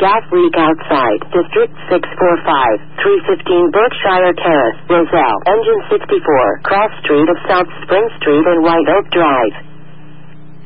gas leak outside. District 645, 315 Berkshire Terrace, Roselle. Engine 64, cross street of South Spring Street and White Oak Drive.